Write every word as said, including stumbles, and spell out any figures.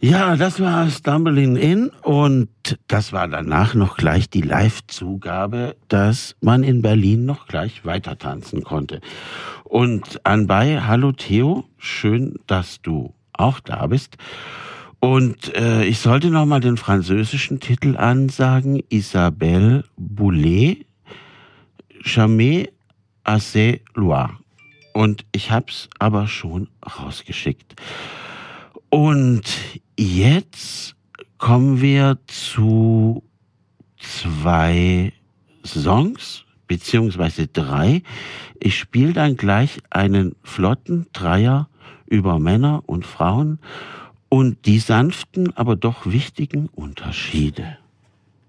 Ja, das war Stumbling In und das war danach noch gleich die Live-Zugabe, dass man in Berlin noch gleich weiter tanzen konnte. Und anbei, hallo Theo, schön, dass du auch da bist. Und äh, ich sollte noch mal den französischen Titel ansagen, Isabelle Boulay, Jamais assez loin. Und ich hab's aber schon rausgeschickt. Und jetzt kommen wir zu zwei Songs, beziehungsweise drei. Ich spiele dann gleich einen flotten Dreier über Männer und Frauen und die sanften, aber doch wichtigen Unterschiede.